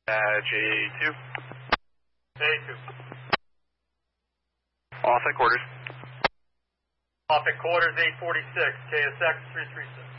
J2. J2. Off at quarters. Off at quarters, 846, KSX 336.